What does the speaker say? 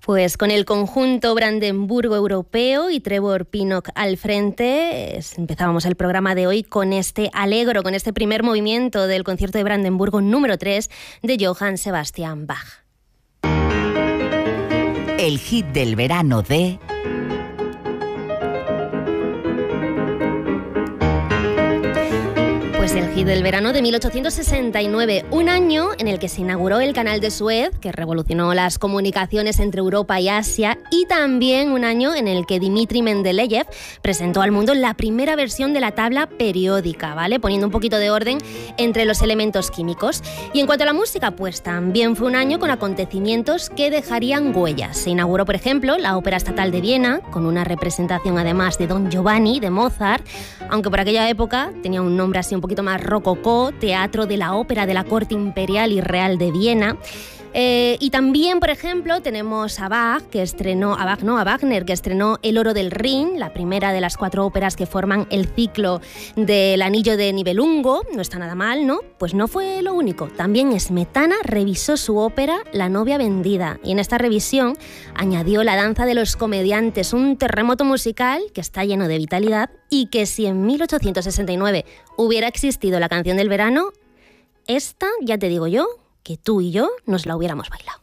Pues con el conjunto Brandenburgo Europeo y Trevor Pinnock al frente, empezábamos el programa de hoy con este Allegro, con este primer movimiento del concierto de Brandenburgo número 3 de Johann Sebastian Bach. El hit del verano de... Pues el hit del verano de 1869, un año en el que se inauguró el Canal de Suez, que revolucionó las comunicaciones entre Europa y Asia, y también un año en el que Dmitri Mendeleev presentó al mundo la primera versión de la tabla periódica, ¿vale? Poniendo un poquito de orden entre los elementos químicos. Y en cuanto a la música, pues también fue un año con acontecimientos que dejarían huellas. Se inauguró, por ejemplo, la Ópera Estatal de Viena, con una representación además de Don Giovanni, de Mozart, aunque por aquella época tenía un nombre así un poquito más rococó, Teatro de la Ópera de la Corte Imperial y Real de Viena. Y también, por ejemplo, tenemos a Wagner, que estrenó El Oro del Rin, la primera de las 4 óperas que forman el ciclo del Anillo de Nibelungo. No está nada mal, ¿no? Pues no fue lo único. También Smetana revisó su ópera La novia vendida, y en esta revisión añadió La danza de los comediantes, un terremoto musical que está lleno de vitalidad y que si en 1869 hubiera existido la canción del verano, esta, ya te digo yo, que tú y yo nos la hubiéramos bailado.